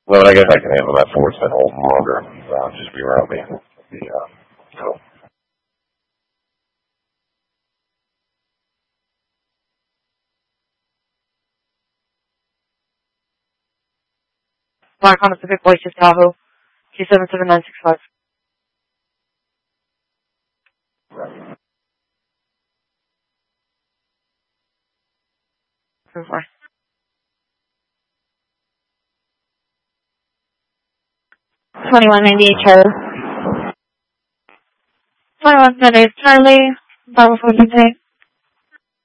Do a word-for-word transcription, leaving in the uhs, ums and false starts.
Well, I guess I can handle that force and hold them longer. Uh, just be around me. Yeah. So. Mark on the Pacific Voices, Tahoe, two seven seven nine six five. twenty-one ninety-eight Charlie. twenty-one ninety-eight Charlie, Bravo four two eight.